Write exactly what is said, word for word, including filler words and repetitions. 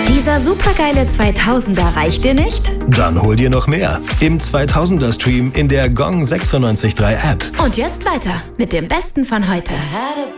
Dieser supergeile zweitausender reicht dir nicht? Dann hol dir noch mehr im zweitausender-Stream in der Gong sechsundneunzig Komma drei App. Und jetzt weiter mit dem Besten von heute.